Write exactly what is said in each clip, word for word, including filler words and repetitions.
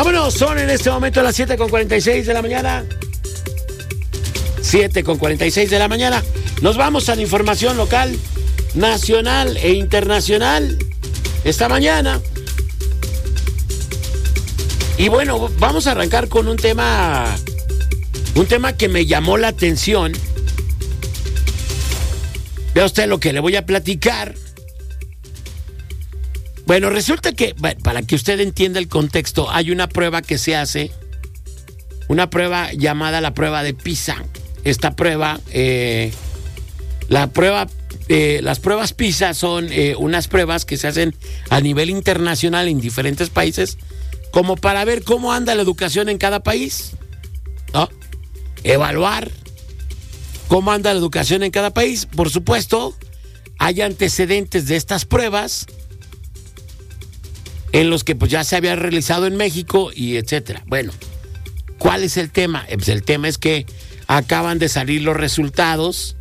Vámonos, son en este momento las siete con cuarenta y seis de la mañana. siete con cuarenta y seis de la mañana. Nos vamos a la información local, nacional e internacional esta mañana. Y bueno, vamos a arrancar con un tema, un tema que me llamó la atención. Vea usted lo que le voy a platicar. Bueno, resulta que, para que usted entienda el contexto, hay una prueba que se hace, una prueba llamada la prueba de PISA. Esta prueba, eh, la prueba, eh, las pruebas PISA son eh, unas pruebas que se hacen a nivel internacional en diferentes países, como para ver cómo anda la educación en cada país, ¿no? Evaluar cómo anda la educación en cada país. Por supuesto, hay antecedentes de estas pruebas en los que pues ya se había realizado en México y etcétera. Bueno, ¿cuál es el tema? Pues el tema es que acaban de salir los resultados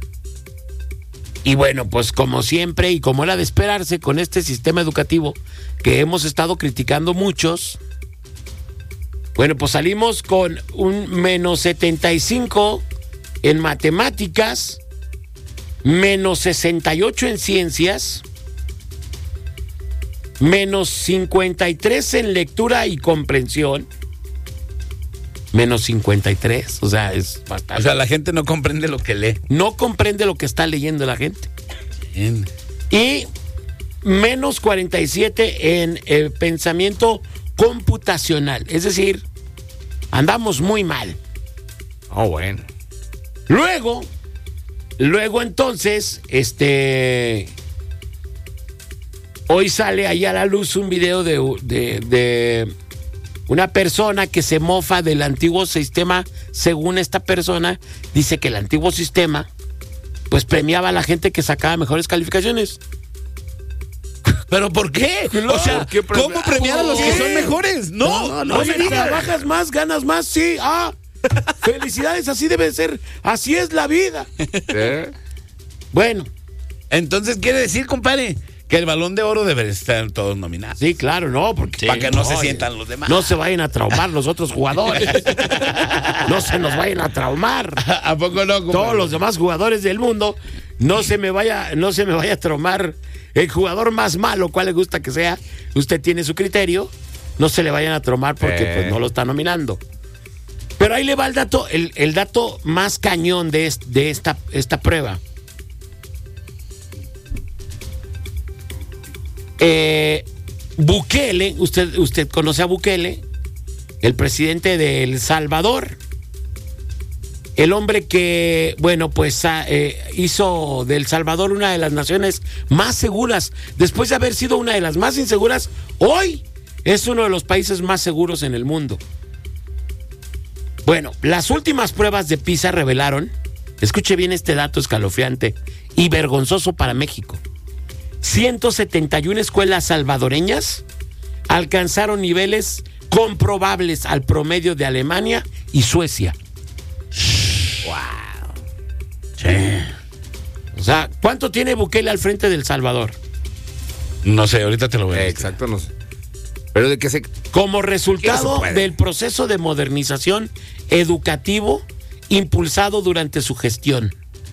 y bueno, pues como siempre y como era de esperarse con este sistema educativo que hemos estado criticando muchos, bueno, pues salimos con un menos setenta y cinco en matemáticas, menos sesenta y ocho en ciencias, menos cincuenta y tres en lectura y comprensión. Menos cincuenta y tres, o sea, es bastante. O sea, la gente no comprende lo que lee. No comprende lo que está leyendo la gente. Bien. Y menos cuarenta y siete en el pensamiento computacional. Es decir, andamos muy mal. Oh, bueno. Luego, luego entonces, este... hoy sale ahí a la luz un video de, de, de una persona que se mofa del antiguo sistema. Según esta persona, dice que el antiguo sistema pues premiaba a la gente que sacaba mejores calificaciones. ¿Pero por qué? No, o sea, ¿qué pre- ¿cómo premiar a los que son mejores? No, no, no, Oye, me digas. trabajas más, ganas más, sí. Ah, felicidades, así debe ser. Así es la vida. ¿Eh? Bueno. Entonces quiere decir, compadre, que el Balón de Oro debe estar todos nominados. Sí, claro, no, porque... Sí, para que no, no se oye, sientan los demás. No se vayan a traumar los otros jugadores. No se nos vayan a traumar. ¿A poco no, compadre? Todos los demás jugadores del mundo, no se me vaya, no se me vaya a traumar el jugador más malo, cual le gusta que sea. Usted tiene su criterio, no se le vayan a traumar porque Eh. pues no lo está nominando. Pero ahí le va el dato, el, el dato más cañón de, est, de esta, esta prueba. Eh, Bukele, usted, usted conoce a Bukele, el presidente de El Salvador, el hombre que, bueno, pues eh, hizo de El Salvador una de las naciones más seguras, después de haber sido una de las más inseguras, hoy es uno de los países más seguros en el mundo. Bueno, las últimas pruebas de PISA revelaron, escuche bien este dato escalofriante y vergonzoso para México. ciento setenta y una escuelas salvadoreñas alcanzaron niveles comprobables al promedio de Alemania y Suecia. Wow. Sí. O sea, ¿cuánto tiene Bukele al frente del Salvador? No sé, ahorita te lo voy a decir. Exacto, no sé. Pero de qué se... Como resultado Eso puede. del proceso de modernización educativo impulsado durante su gestión.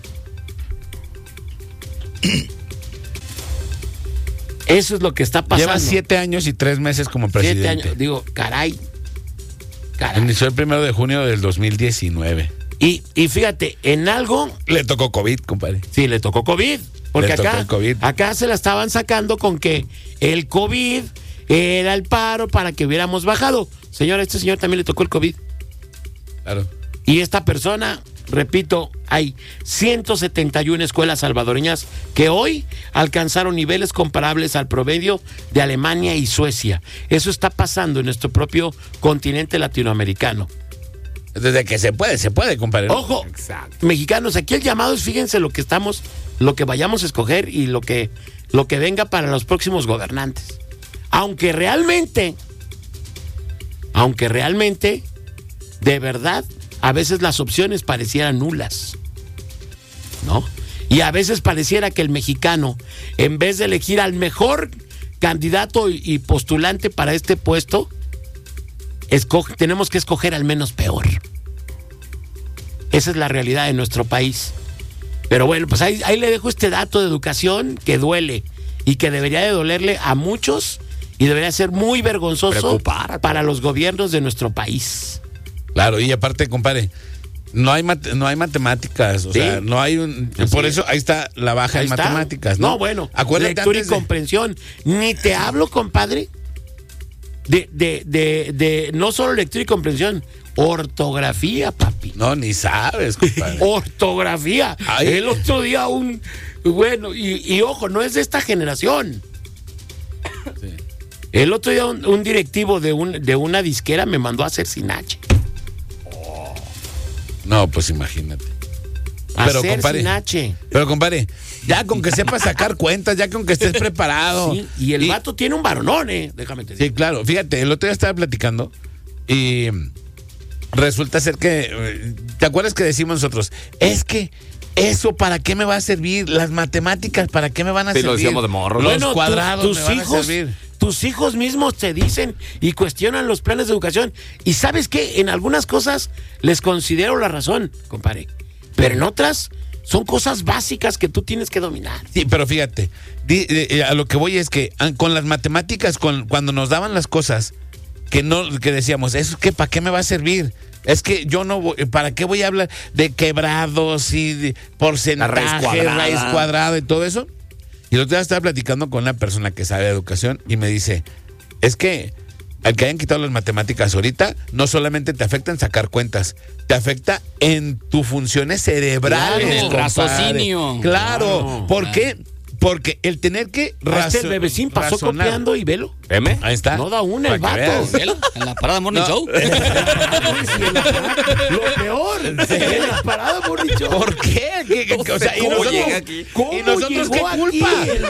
Eso es lo que está pasando. Lleva siete años y tres meses como presidente. Siete años. Digo, caray. Caray. Inició el primero de junio del dos mil diecinueve. Y, y fíjate, en algo, Le tocó COVID, compadre. sí, le tocó COVID. Porque Le tocó acá, el COVID. acá se la estaban sacando con que el COVID era el paro para que hubiéramos bajado. Señor, a este señor también le tocó el COVID. Claro. Y esta persona, repito, hay ciento setenta y una escuelas salvadoreñas que hoy alcanzaron niveles comparables al promedio de Alemania y Suecia. Eso está pasando en nuestro propio continente latinoamericano. Desde que se puede, se puede, compadre. Ojo, Exacto. mexicanos, aquí el llamado es, fíjense lo que estamos, lo que vayamos a escoger y lo que, lo que venga para los próximos gobernantes. Aunque realmente, aunque realmente, de verdad, a veces las opciones parecieran nulas, ¿no? Y a veces pareciera que el mexicano, en vez de elegir al mejor candidato y postulante para este puesto, escoge, tenemos que escoger al menos peor. Esa es la realidad de nuestro país. Pero bueno, pues ahí, ahí le dejo este dato de educación que duele y que debería de dolerle a muchos y debería ser muy vergonzoso Preocupar. para los gobiernos de nuestro país. Claro, y aparte, compadre, no hay mat- no hay matemáticas, o Sí. sea, no hay un... Así Por es. eso ahí está la baja Ahí en está. matemáticas, ¿no? No, bueno, Acuérdate lectura y antes de- comprensión. Ni te hablo, compadre, de, de, de, de no solo lectura y comprensión, ortografía, papi. No, ni sabes, compadre. Ortografía. Ay. El otro día un... Bueno, y, y ojo, no es de esta generación. Sí. El otro día un, un directivo de, un, de una disquera me mandó a hacer sin H. No, pues imagínate. A Pero, hacer compadre, sin H. Pero, compadre, ya con que sepas sacar cuentas, ya con que estés preparado. Sí, y el vato tiene un varonón, ¿eh? Déjame te digo. Sí, claro. Fíjate, el otro día estaba platicando y resulta ser que, eh, ¿te acuerdas que decimos nosotros? Es que eso, ¿para qué me va a servir? Las matemáticas, ¿para qué me van a Sí, servir? lo decíamos de morro. Los Bueno, tu- cuadrados tus me van hijos, a servir. tus hijos mismos te dicen y cuestionan los planes de educación. Y sabes qué, en algunas cosas les considero la razón, compadre. Pero en otras son cosas básicas que tú tienes que dominar. Sí, pero fíjate, di- eh, a lo que voy es que ah, con las matemáticas, con, cuando nos daban las cosas, que no, que decíamos, ¿eso qué? ¿Para qué me va a servir? Es que yo no voy, ¿para qué voy a hablar de quebrados y de porcentaje, raíz cuadrada. raíz cuadrada y todo eso? Y el otro día estaba platicando con una persona que sabe de educación y me dice, es que al que hayan quitado las matemáticas ahorita, no solamente te afecta en sacar cuentas, te afecta en tus funciones cerebrales. Claro, compadre. raciocinio. Claro, Claro, ¿por qué? Porque el tener que Hasta razo- el bebecín pasó razonar- copiando y velo. ¿M? Ahí está. No da una el Para que vato. veas. ¿Velo? En la parada Morning No. Show. Sí, en la parada- lo peor, en la parada, morning show. ¿Por qué? ¿Qué- qué- o sea, ¿y ¿Cómo nosotros, llega aquí? ¿Cómo ¿y nosotros llegó qué aquí culpa?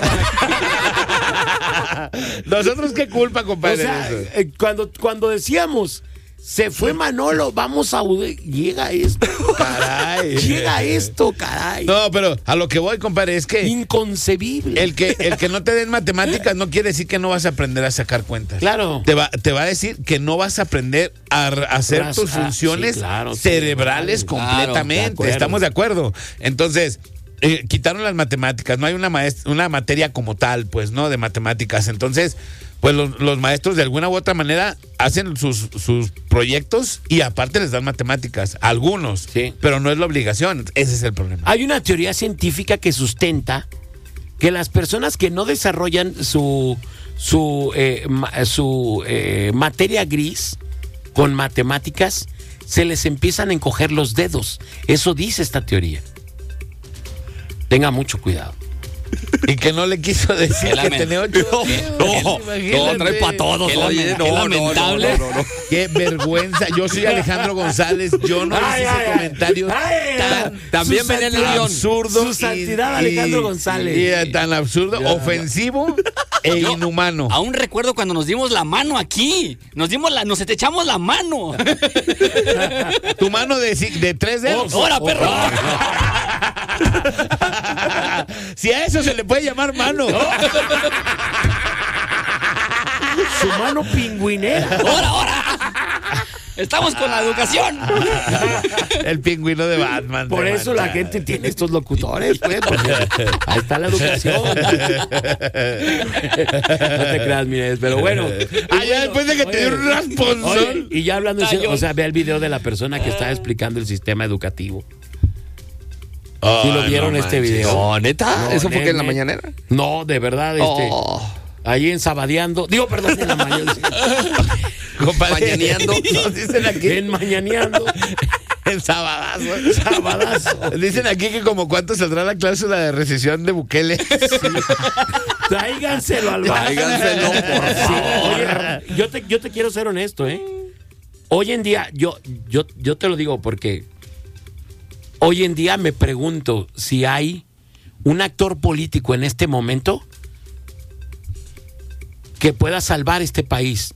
el- ¿Nosotros qué culpa, O compadre? sea, de eso? eh, cuando, cuando decíamos, se fue Manolo, vamos a... Ude-", llega esto, Caray. llega esto, caray. No, pero a lo que voy, compadre, es que Inconcebible. el que el que no te den matemáticas no quiere decir que no vas a aprender a sacar cuentas. Claro. Te va, te va a decir que no vas a aprender a, r- a hacer Raz- tus ah, funciones sí, claro, cerebrales claro, completamente. de acuerdo. Estamos de acuerdo. Entonces, eh, quitaron las matemáticas. No hay una, maest- una materia como tal, pues, ¿no? De matemáticas. Entonces, pues los, los maestros de alguna u otra manera hacen sus, sus proyectos y aparte les dan matemáticas. Algunos. Sí. Pero no es la obligación. Ese es el problema. Hay una teoría científica que sustenta que las personas que no desarrollan su, su, eh, ma- su eh, materia gris con matemáticas, se les empiezan a encoger los dedos. Eso dice esta teoría. Tenga mucho cuidado. Y que no le quiso decir Qué que lamen- tenía ocho No, dedos. No, Imagínate. trae para todos. Qué Oye, lamen- no, qué no, no, lamentable. no, no, no. Qué vergüenza. Yo soy Alejandro González. Yo no Ay, hice ay, ese ay. comentario Ay, tan También Su venía en el santidad- guión. absurdo. Su santidad Alejandro González. y, eh, tan absurdo, ofensivo e Yo inhumano. Aún recuerdo cuando nos dimos la mano aquí. Nos dimos la, nos echamos la mano. Tu mano de, ci- de tres dedos. ¡Hora, perro! Si a eso se le puede llamar mano. Su mano pingüinera. ¡Hora, hora! Estamos con la educación. El pingüino de Batman. Por te eso la mancha. gente tiene estos locutores, pues. porque ahí está la educación. No te creas, Mires, pero bueno. Ah, ya después de que te dio un rasponzón. Oye, y ya hablando, en serio, Tallón. o sea, ve el video de la persona que está explicando el sistema educativo. Ay, ¿Sí lo vieron no este manches. video? No, neta. No, ¿Eso fue que en la nene. mañanera? No, de verdad, este. Oh. Ahí en Sabadeando. Digo, perdón, en la mañana. Compadre, Mañaneando. nos dicen aquí En Mañaneando. en sabadazo. Sabadazo. Dicen aquí que como cuánto saldrá la cláusula de recesión de Bukele. Tráiganselo al bar. Tráiganselo, por Sí, oye, yo te, yo te quiero ser honesto, ¿eh? Hoy en día, yo, yo, yo te lo digo porque hoy en día me pregunto si hay un actor político en este momento que pueda salvar este país.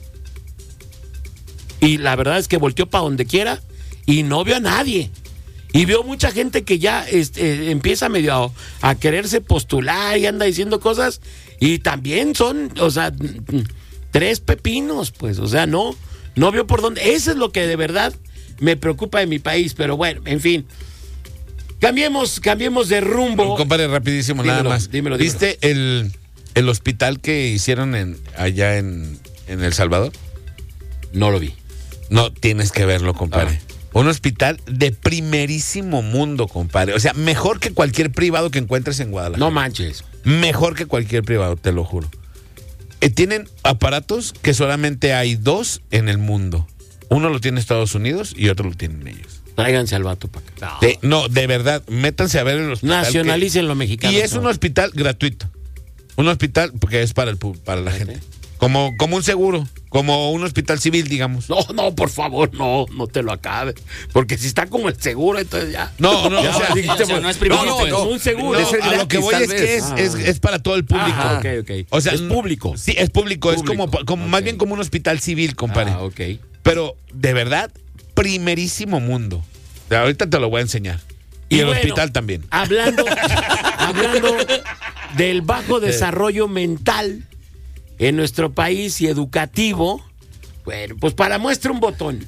Y la verdad es que volteó para donde quiera y no vio a nadie. Y veo mucha gente que ya este, empieza medio a, a quererse postular y anda diciendo cosas. Y también son, o sea, tres pepinos, pues. O sea, no, No vio por dónde. Eso es lo que de verdad me preocupa de mi país. Pero bueno, en fin. Cambiemos, cambiemos de rumbo. Compadre, rapidísimo, Dímelo, nada más. dímelo, dímelo. ¿Viste el, el hospital que hicieron en allá en, en El Salvador? No lo vi. No, tienes que verlo, compadre. Ah. Un hospital de primerísimo mundo, compadre. O sea, mejor que cualquier privado que encuentres en Guadalajara. No manches. Mejor que cualquier privado, te lo juro. Eh, tienen aparatos que solamente hay dos en el mundo. Uno lo tiene Estados Unidos y otro lo tienen ellos. Tráiganse al vato para acá. De- no, de verdad, métanse a ver el hospital. Nacionalicen lo que- mexicano. Y es un hospital gratuito. Un hospital porque es para el pu- para la gente. Como, como un seguro, como un hospital civil, digamos. No, no, por favor, no, no te lo acabes. Porque si está como el seguro, entonces ya. No, no, Ya, o sea, dijiste, o sea, no es privado, dijiste pues. como un seguro. No, Ese a lo que voy gratis, es tal que vez. es, Ah. es, es para todo el público. Ah, ok, ok. O sea, es público. Sí, es público, es Público, como, como ok. más bien como un hospital civil, compadre. Ah, ok. Pero de verdad, primerísimo mundo. De ahorita te lo voy a enseñar. Y, Y el bueno, hospital también. Hablando, hablando del bajo desarrollo mental en nuestro país y educativo, bueno, pues para muestra un botón.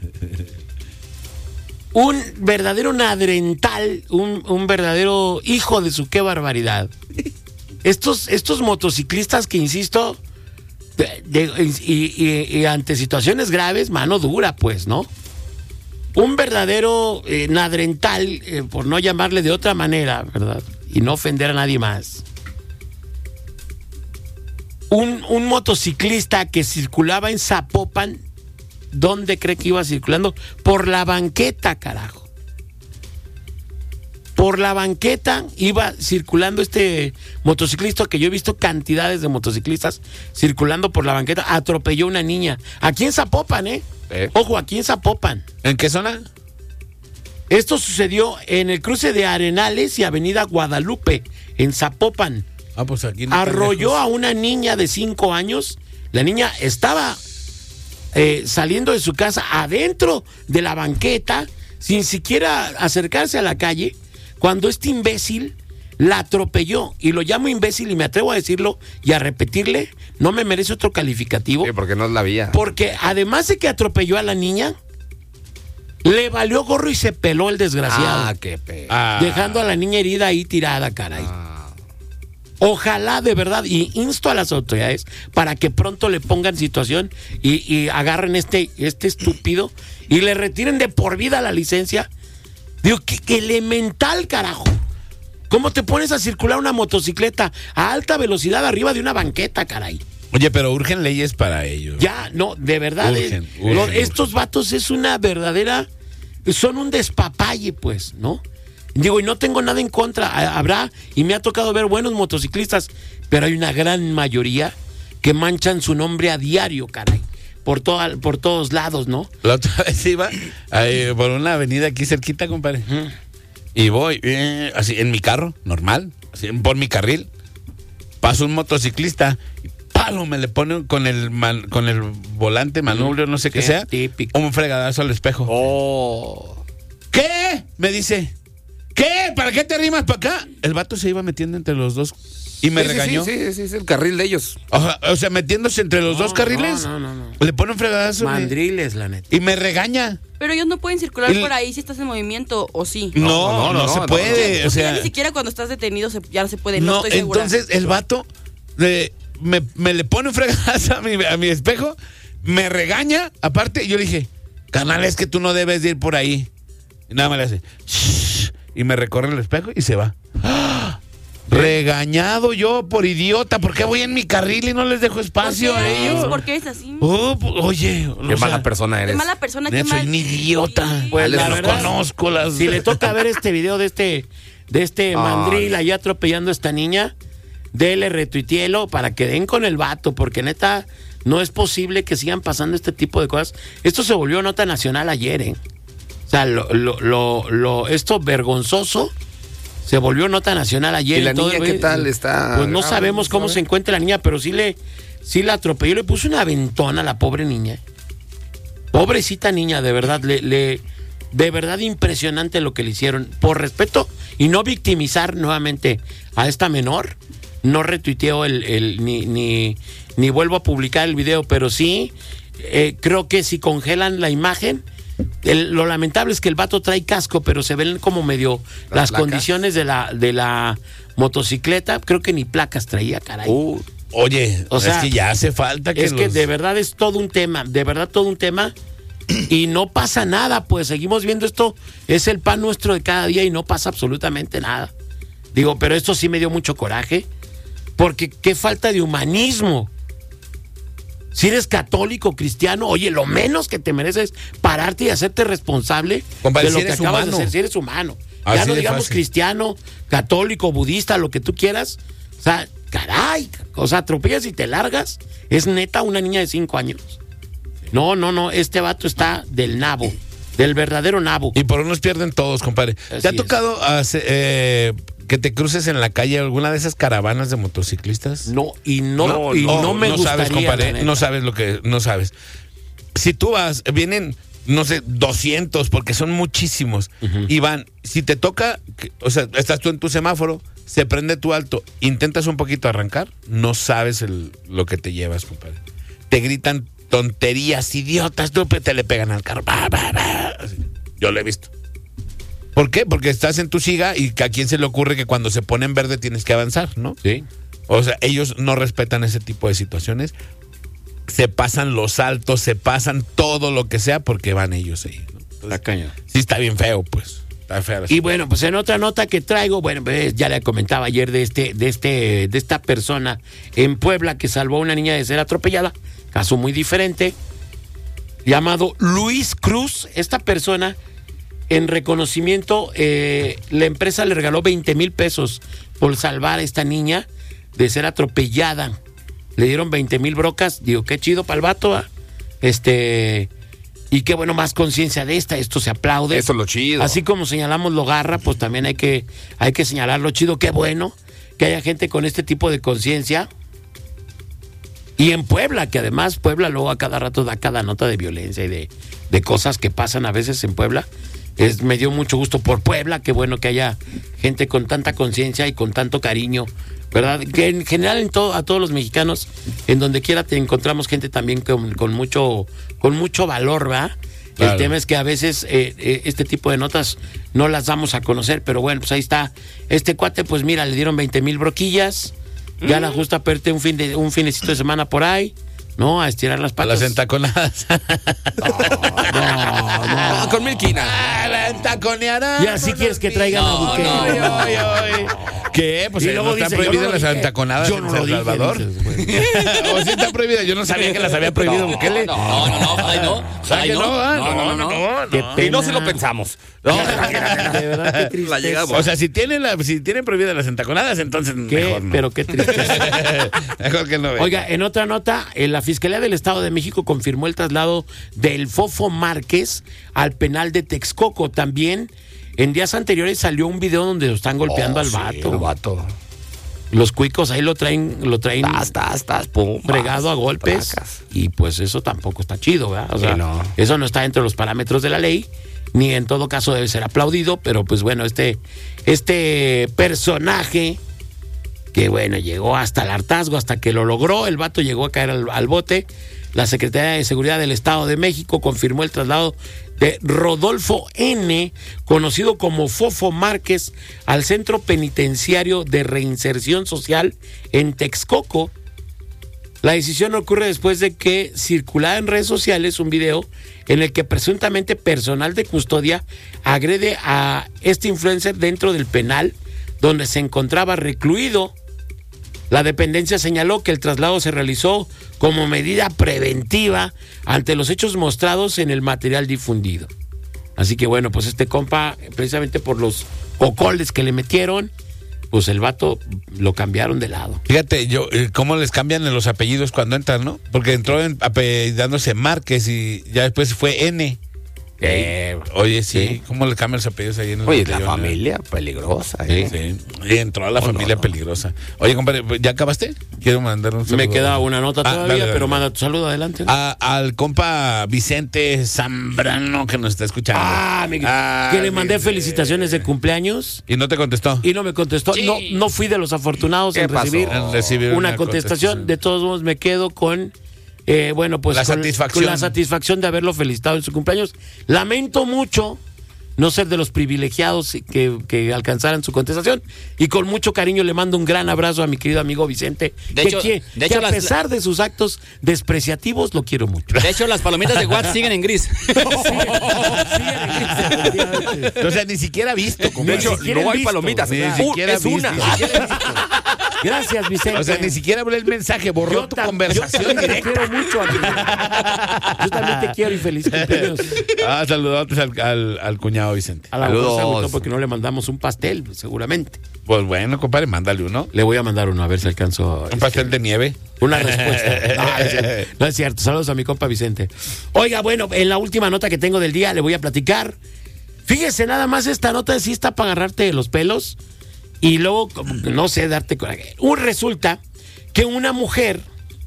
Un verdadero nadrental, un, un verdadero hijo de su qué barbaridad. Estos, estos motociclistas que, insisto, de- de- y, y- y ante situaciones graves, mano dura, pues, ¿no? Un verdadero eh, nadrental, eh, por no llamarle de otra manera, ¿verdad? Y no ofender a nadie más. Un, un motociclista que circulaba en Zapopan, ¿dónde cree que iba circulando? Por la banqueta, carajo. Por la banqueta iba circulando este motociclista, que yo he visto cantidades de motociclistas circulando por la banqueta. Atropelló una niña. Aquí en Zapopan, ¿eh? Eh. Ojo, aquí en Zapopan. ¿En qué zona? Esto sucedió en el cruce de Arenales y Avenida Guadalupe, en Zapopan. Ah, pues aquí no tan Arrolló lejos. a una niña de cinco años. La niña estaba eh, saliendo de su casa adentro de la banqueta, sin siquiera acercarse a la calle, cuando este imbécil la atropelló. Y lo llamo imbécil y me atrevo a decirlo y a repetirle, no me merece otro calificativo. Sí, porque no es la vía. Porque además de que atropelló a la niña, le valió gorro y se peló el desgraciado. Ah, qué pe... Ah. Dejando a la niña herida ahí tirada, caray. Ojalá de verdad, y insto a las autoridades para que pronto le pongan situación y, y agarren este, este estúpido y le retiren de por vida la licencia. Digo, que, que elemental, carajo. ¿Cómo te pones a circular una motocicleta a alta velocidad arriba de una banqueta, caray? Oye, pero urgen leyes para ello. Ya, no, de verdad. Urgen, eh, urgen, lo- urgen. estos vatos es una verdadera. Son un despapalle, pues, ¿no? Digo, y no tengo nada en contra. ha- Habrá, y me ha tocado ver buenos motociclistas, pero hay una gran mayoría que manchan su nombre a diario, caray. Por, toda, por todos lados, ¿no? La otra vez iba ahí por una avenida aquí cerquita, compadre. Y voy, eh, así, en mi carro, normal, así, por mi carril. Pasa un motociclista y palo, me le pone con el man- con el volante, manubrio, no sé qué Sí, sea, típico. un fregadazo al espejo. Oh. ¿Qué? Me dice. ¿Qué? ¿Para qué te arrimas para acá? El vato se iba metiendo entre los dos y me Sí, sí, regañó. Sí, sí, sí, es el carril de ellos. O, sea, o sea, metiéndose entre los No, dos carriles. no, no, no, no. Le pone un fregadazo me- Mandriles, la neta. y me regaña. Pero ellos no pueden circular El- por ahí si estás en movimiento, ¿o sí? No, no, no, no, se no, puede. Porque O ya sea, ni siquiera cuando estás detenido se- ya no se puede, no, no, estoy segura. entonces el vato eh, me, me le pone un fregazo a mi, a mi espejo, me regaña, aparte, yo le dije, carnal, es que tú no debes de ir por ahí. Y nada más le hace, "Shh", y me recorre el espejo y se va. ¡Ah! Regañado yo por idiota, ¿por qué voy en mi carril y no les dejo ¿Por espacio a qué? ellos? ¿Por qué es así? Oh, pu- oye, Qué o sea, mala persona Qué eres. mala persona, qué neta, soy mal. un idiota. Pues, les la lo verdad, conozco las. Si le toca ver este video de este, de este Ay. mandril ahí atropellando a esta niña, dele, retuitielo para que den con el vato, porque neta, no es posible que sigan pasando este tipo de cosas. Esto se volvió nota nacional ayer, ¿eh? O sea, lo, lo, lo, lo- esto vergonzoso se volvió nota nacional ayer. ¿Y la todo, niña güey. qué tal? ¿Está Pues no grave? sabemos ¿No cómo sabe? se encuentra la niña, pero sí le, sí la atropelló, le puso una ventona a la pobre niña. Pobrecita niña, de verdad, le, le, de verdad impresionante lo que le hicieron. Por respeto y no victimizar nuevamente a esta menor, no retuiteo el, el ni, ni, ni vuelvo a publicar el video, pero sí eh, creo que si congelan la imagen, el, lo lamentable es que el vato trae casco, pero se ven como medio ¿Las las placas? condiciones de la, de la motocicleta, creo que ni placas traía, caray. Uh, oye, O sea, es que ya hace falta que es que los- de verdad es todo un tema, de verdad todo un tema. Y no pasa nada, pues seguimos viendo esto, es el pan nuestro de cada día y no pasa absolutamente nada. Digo, pero esto sí me dio mucho coraje, porque qué falta de humanismo. Si eres católico, cristiano, oye, lo menos que te mereces es pararte y hacerte responsable Compadre, de lo si que eres acabas humano. de hacer, si eres humano. Así Ya no de digamos fácil. cristiano, católico, budista, lo que tú quieras. O sea, caray, o sea, atropellas y te largas. Es neta una niña de cinco años. No, no, no, este vato está del nabo, del verdadero nabo. Y por unos pierden todos, compadre. Así ¿Te ha es. tocado hace- eh, que te cruces en la calle alguna de esas caravanas de motociclistas? No, y no, y no, me no gustaría. sabes, compadre, la neta. no sabes lo que, no sabes. Si tú vas, vienen, no sé, doscientos, porque son muchísimos, y van, si te toca, que- o sea, estás tú en tu semáforo, se prende tu alto, intentas un poquito arrancar, no sabes el- lo que te llevas, compadre. Te gritan tonterías, idiotas, tú te le pegan al carro. Bah, bah, bah. Así. Yo lo he visto. ¿Por qué? Porque estás en tu siga y que a quién se le ocurre que cuando se pone en verde tienes que avanzar, ¿no? Sí. O sea, ellos no respetan ese tipo de situaciones. Se pasan los saltos, se pasan todo lo que sea porque van ellos ahí, ¿no? Entonces, La caña. sí está bien feo, pues. Está feo. Y bueno, pues en otra nota que traigo, bueno, pues ya le comentaba ayer de este, de este, de esta persona en Puebla que salvó a una niña de ser atropellada, caso muy diferente, llamado Luis Cruz. Esta persona, en reconocimiento, eh, la empresa le regaló veinte mil pesos por salvar a esta niña de ser atropellada. Le dieron veinte mil brocas, digo, qué chido para el vato, ¿ah? Este, y qué bueno, más conciencia de esta, esto se aplaude. Eso es lo chido. Así como señalamos lo garra, pues también hay que, hay que señalar lo chido. Qué bueno que haya gente con este tipo de conciencia. Y en Puebla, que además Puebla luego a cada rato da cada nota de violencia y de, de cosas que pasan a veces en Puebla. Es, me dio mucho gusto por Puebla, qué bueno que haya gente con tanta conciencia y con tanto cariño, ¿verdad? Que en general en todo, a todos los mexicanos, en donde quiera te encontramos gente también con, con mucho, con mucho valor, ¿verdad? Claro. El tema es que a veces eh, eh, este tipo de notas no las damos a conocer, pero bueno, pues ahí está. Este cuate, pues mira, le dieron veinte mil broquillas, ya la justa perte un fin de un finecito de semana por ahí, ¿no? A estirar las A patas. las entaconadas. No, no. Ah, con mil quinas. Ah, la entaconeará. Y así quieres que traigan a Bukele. no, Ay, ay, ay. ¿Qué? Pues Y eh, luego no están dice, yo prohibidas no lo las dije. entaconadas Yo en no San lo dije, Salvador. dices, bueno. ¿O sí están prohibidas? Yo no sabía que las había prohibido Bukele. No, no, no, ojalá y no. ¿Sabes Ojalá y que no. no? Ah, No, no, no, no. Qué no. pena. Y no se lo pensamos. No. De verdad, qué tristeza. La llegamos. O sea, si tienen, la, si tienen prohibidas las entaconadas, entonces Qué- mejor no. Pero qué tristeza. Mejor que no. venga. Oiga, en otra nota, eh, la Fiscalía del Estado de México confirmó el traslado del Fofo Márquez al penal de Texcoco. También en días anteriores salió un video donde lo están golpeando Oh, al sí, vato. el vato. Los cuicos ahí lo traen, lo traen Tas, tas, tas, pum, fregado a vas, golpes. tracas. Y pues eso tampoco está chido, ¿verdad? O Sí, sea, no. eso no está dentro de los parámetros de la ley, ni en todo caso debe ser aplaudido, pero pues bueno, este, este personaje que bueno, llegó hasta el hartazgo, hasta que lo logró, el vato llegó a caer al, al bote. La Secretaría de Seguridad del Estado de México confirmó el traslado de Rodolfo N., conocido como Fofo Márquez, al Centro Penitenciario de Reinserción Social en Texcoco. La decisión ocurre después de que circulara en redes sociales un video en el que presuntamente personal de custodia agrede a este influencer dentro del penal donde se encontraba recluido. La dependencia señaló que el traslado se realizó como medida preventiva ante los hechos mostrados en el material difundido. Así que bueno, pues este compa, precisamente por los cocoles que le metieron, pues el vato lo cambiaron de lado. Fíjate, yo, eh, cómo les cambian los apellidos cuando entran, ¿no? Porque entró en, apellidándose Márquez y ya después fue N. Eh, Oye, sí, ¿cómo le cambian los apellidos ahí en el oye, la batallón? familia peligrosa. ¿eh? Sí, sí, entró a la Oh, familia no. peligrosa. Oye, compadre, ¿ya acabaste? Quiero mandar un saludo. Me queda una nota Ah, todavía, dale, dale, pero dale. manda tu saludo adelante. A- al compa Vicente Zambrano que nos está escuchando. Ah, mi- Ah, que le mandé Vicente. felicitaciones de cumpleaños Y no te contestó. y no me contestó. No, no fui de los afortunados ¿Qué en pasó? recibir En recibir una, contestación. De todos modos, me quedo con, eh, bueno, pues La con, satisfacción. con la satisfacción de haberlo felicitado en su cumpleaños. Lamento mucho no ser de los privilegiados que, que alcanzaran su contestación. Y con mucho cariño le mando un gran abrazo a mi querido amigo Vicente. De que hecho- que- de que hecho, a las- pesar de sus actos despreciativos, lo quiero mucho. De hecho, las palomitas de Watts siguen en gris. O sea, ni siquiera ha visto. De compadre. hecho, siquiera no he hay visto, palomitas. ni Uh, siquiera es visto. una. Gracias, Vicente. O sea, ni siquiera hablé el mensaje, borró Yo tu tam- conversación yo también te directa. quiero mucho, amigo. Yo también te quiero y feliz cumpleaños. Ah, saludos al, al, al cuñado Vicente. A la Saludos. bolsa agüitó porque no le mandamos un pastel, seguramente. Pues bueno, compadre, mándale uno. Le voy a mandar uno a ver si alcanzo Un pastel de nieve. una respuesta. No, no es cierto. No es cierto. Saludos a mi compa Vicente. Oiga, bueno, en la última nota que tengo del día le voy a platicar. Fíjese, nada más esta nota sí está para agarrarte los pelos y luego, como, no sé, darte coraje. Un resulta que una mujer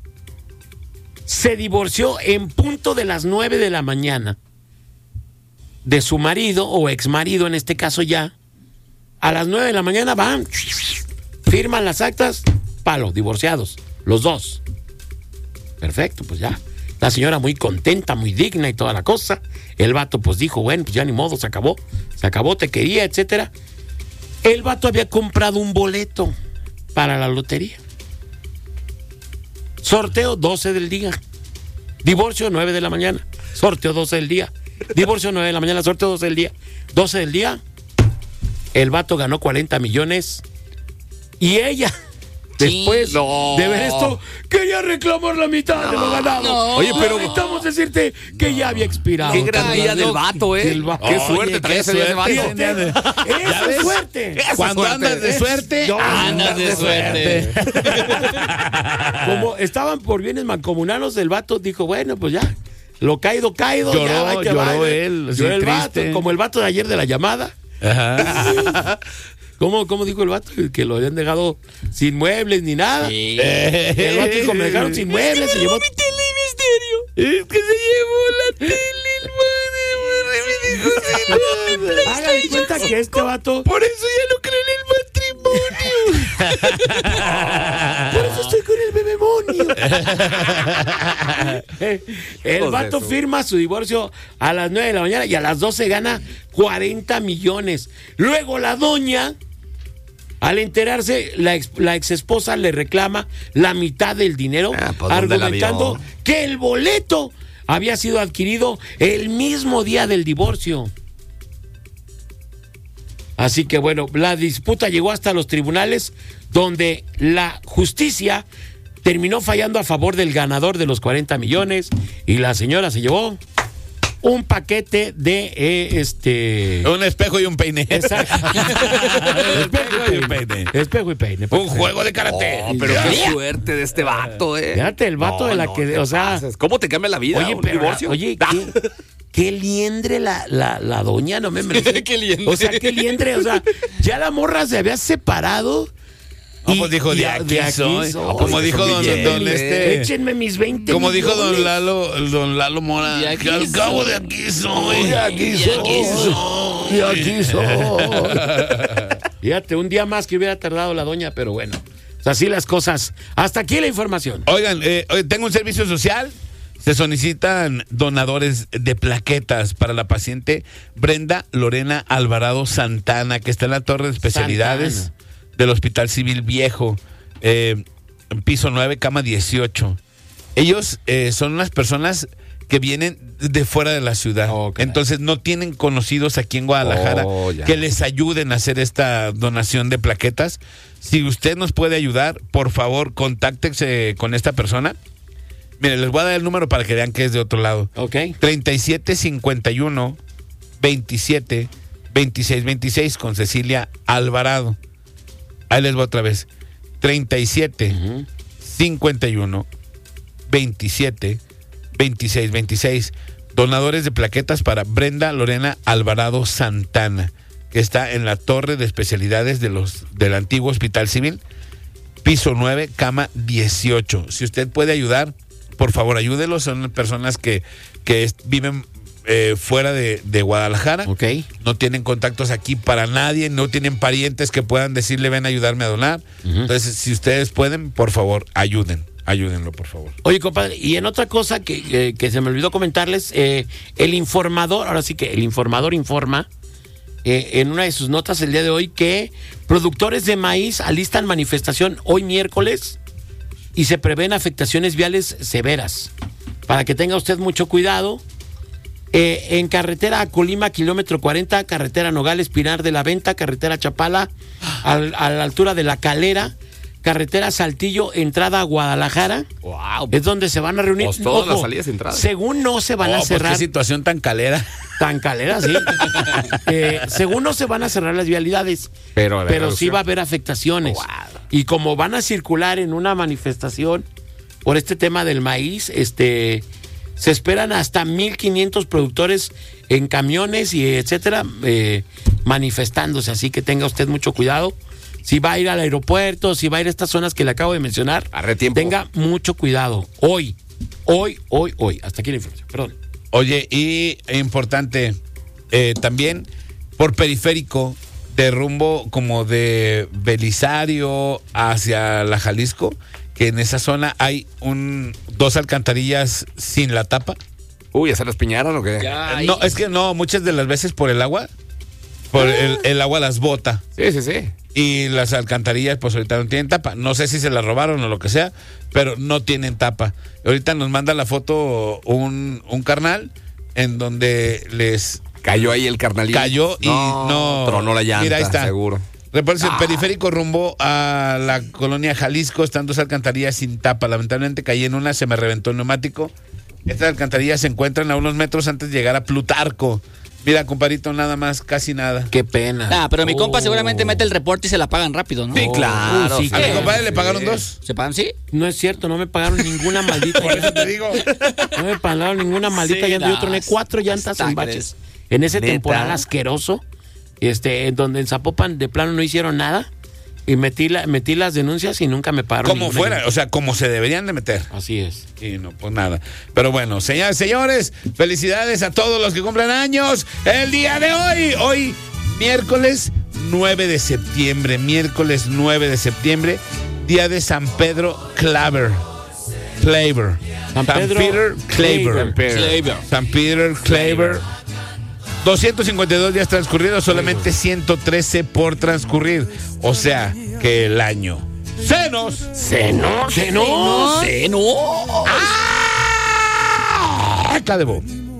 se divorció en punto de las nueve de la mañana de su marido o exmarido, en este caso ya. A las nueve de la mañana van, firman las actas, palo, divorciados, los dos. Perfecto, pues ya. La señora muy contenta, muy digna y toda la cosa. El vato pues dijo, bueno, pues ya ni modo, se acabó, se acabó, te quería, etcétera. El vato había comprado un boleto para la lotería. Sorteo doce del día. Divorcio nueve de la mañana. Sorteo doce del día. Divorcio nueve de la mañana, sorteo doce del día. doce del día. El vato ganó cuarenta millones y ella, después No. de ver esto, quería reclamar la mitad de lo ganado. no. Oye, pero- necesitamos decirte que ya había expirado. Qué gran día del vato, ¿eh? Del va- Qué Oye, suerte qué trae ese día ese vato. suerte. Fíjate, Eso es suerte. Eso Cuando suerte. andas de suerte, Yo- Andas de suerte. Como estaban por bienes mancomunados, el vato dijo, bueno, pues ya, lo caído, caído. Lloró, ya, ahí te lloró va. él, así Lloró el vato, triste. como el vato de ayer de la llamada. Ajá. ¿Cómo, ¿Cómo dijo el vato? Que lo habían dejado sin muebles ni nada. Sí. El vato dijo, me dejaron sin muebles. Se llevó... Es que se llevó la tele, el madre, me dijo, sí, no. Haga de cuenta que este vato... Por eso ya no creo en el matrimonio. Por eso estoy con el bebemonio. El Hijos de vato su- firma su divorcio a las nueve de la mañana y a las doce gana cuarenta millones. Luego la doña, al enterarse, la ex, la ex esposa le reclama la mitad del dinero, Ah, pues, ¿dónde la argumentando vio? que el boleto había sido adquirido el mismo día del divorcio. Así que bueno, la disputa llegó hasta los tribunales, donde la justicia terminó fallando a favor del ganador de los cuarenta millones y la señora se llevó un paquete de eh, este Un espejo y un peine. Exacto. Espejo y un peine. Espejo y peine. Un juego de karate. Oh, pero qué suerte de este vato, ¿eh? Fíjate, el vato No, de la no, que, te o sea, pases. ¿Cómo te cambia la vida? oye, un pero, divorcio? oye, qué, qué liendre la, la, la doña, no me merece. Qué liendre. O sea, qué liendre, o sea, ya la morra se había separado. No, y- pues dijo, y de a- aquí soy. soy. Como Pues, dijo son don, billetes. don este... Échenme mis veinte Como dijo don millones. Lalo, don Lalo Mora, De aquí que al soy. cabo de aquí soy. De aquí De soy. aquí soy. Y aquí soy. Fíjate, un día más que hubiera tardado la doña, pero bueno. O sea, así las cosas. Hasta aquí la información. Oigan, eh, oye, tengo un servicio social. Se solicitan donadores de plaquetas para la paciente Brenda Lorena Alvarado Santana, que está en la torre de especialidades Santana. del Hospital Civil Viejo, eh, piso nueve, cama dieciocho. Ellos eh, son unas personas que vienen de fuera de la ciudad. Oh, caray. Entonces no tienen conocidos aquí en Guadalajara Oh, ya. que les ayuden a hacer esta donación de plaquetas. Si usted nos puede ayudar, por favor, contáctese con esta persona. Mire, les voy a dar el número para que vean que es de otro lado. Ok. treinta y siete cincuenta y uno veintisiete veintiséis veintiséis con Cecilia Alvarado. Ahí les voy otra vez. treinta y siete cincuenta y uno veintisiete veintiséis veintiséis. donadores de plaquetas para Brenda Lorena Alvarado Santana, que está en la torre de especialidades de los, del antiguo Hospital Civil, piso nueve, cama dieciocho. Si usted puede ayudar, por favor, ayúdelo. Son personas que, que es- viven eh, fuera de, de Guadalajara. Ok. No tienen contactos aquí para nadie, no tienen parientes que puedan decirle, ven a ayudarme a donar. Ujú. Entonces, si ustedes pueden, por favor, ayuden. Ayúdenlo, por favor. Oye, compadre, y en otra cosa que, que- que se me olvidó comentarles, eh, el informador, ahora sí que el informador informa eh, en una de sus notas el día de hoy que productores de maíz alistan manifestación hoy miércoles y se prevén afectaciones viales severas. Para que tenga usted mucho cuidado. Eh, en carretera a Colima, kilómetro cuarenta, carretera Nogales, Pinar de la Venta, carretera Chapala, al- a la altura de La Calera, carretera Saltillo, entrada a Guadalajara. Wow. Es donde se van a reunir. Pues todas las Ojo, salidas y entradas. Según no se van Oh, a pues cerrar. qué situación tan calera. Tan calera, sí. Eh, según no se van a cerrar las vialidades. Pero, a ver, pero sí reducción. va a haber afectaciones. Wow. Y como van a circular en una manifestación por este tema del maíz, este se esperan hasta mil quinientos productores en camiones y etcétera, eh, manifestándose. Así que tenga usted mucho cuidado. Si va a ir al aeropuerto, si va a ir a estas zonas que le acabo de mencionar, Arre tiempo. tenga mucho cuidado. Hoy, hoy, hoy, hoy. Hasta aquí la información. Perdón. Oye, y importante, eh, también por periférico, de rumbo como de Belisario hacia la Jalisco, que en esa zona hay un dos alcantarillas sin la tapa. Uy, ¿ya se las piñaron o qué? Ya, ahí. No, es que no, muchas de las veces por el agua, por el, el agua las bota. Sí, sí, sí. Y las alcantarillas, pues ahorita no tienen tapa. No sé si se las robaron o lo que sea, pero no tienen tapa. Ahorita nos manda la foto un, un carnal en donde les Cayó ahí el carnalito. cayó y no. Tronó la llanta, Mira, ahí está. seguro. Reparece el periférico rumbo a la colonia Jalisco, están dos alcantarillas sin tapa. Lamentablemente caí en una, se me reventó el neumático. Estas alcantarillas se encuentran a unos metros antes de llegar a Plutarco. Mira, compadrito, nada más, casi nada. Qué pena. Ah, pero mi compa Oh. seguramente mete el reporte y se la pagan rápido, ¿no? Sí, claro. Uy, sí, A mi claro. compadre le pagaron dos. ¿Se pagan? ¿Sí? No es cierto, no me pagaron ninguna maldita. Por eso te digo. No me pagaron ninguna maldita Sí, llanta. Yo no, troné cuatro llantas en está, baches. En ese ¿Neta? temporal asqueroso, este, en donde en Zapopan de plano no hicieron nada. Y metí, la, metí las denuncias y nunca me pagaron. Como ninguna fuera, llanta. o sea, como se deberían de meter. Así es. Y no, pues nada. Pero bueno, señores, señores, felicidades a todos los que cumplen años el día de hoy. Hoy, miércoles nueve de septiembre. Miércoles nueve de septiembre, día de San Pedro Claver. Claver. San Pedro Peter Claver. Claver. San Peter Claver. doscientos cincuenta y dos días transcurridos, solamente ciento trece por transcurrir. O sea, que el año se nos... Se no, se no. ¡Sí, no! ¡Acá debo!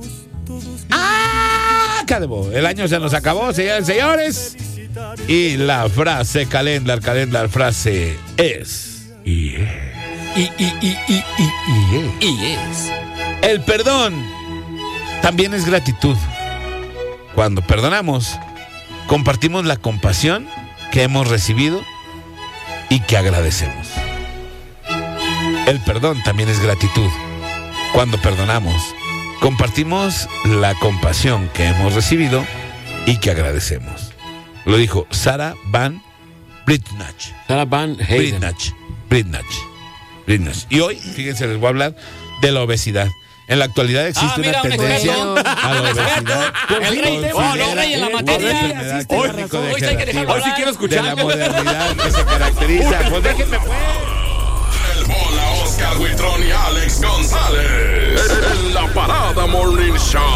¡Acá debo! El año se nos acabó, señores y señores. Y la frase calendar, calendar, frase es... Y, y, y, y, y, y, Y es. El perdón también es gratitud. Cuando perdonamos, compartimos la compasión que hemos recibido y que agradecemos. El perdón también es gratitud. Cuando perdonamos, compartimos la compasión que hemos recibido y que agradecemos. Lo dijo Sarah Van Britnach. Sarah Van Hayden. Britnach. Britnach. Britnach. Y hoy, fíjense, les voy a hablar de la obesidad. En la actualidad existe Ah, mira, una un tendencia experto. a la obesidad. El rey, oh, no, rey en la materia. Hoy, Hoy sí hay que dejarlo Hoy sí quiero de escuchar. la modernidad que se caracteriza. Pues déjenme pues. El bola Oscar Huitrón y Alex González. En la parada Morning Show.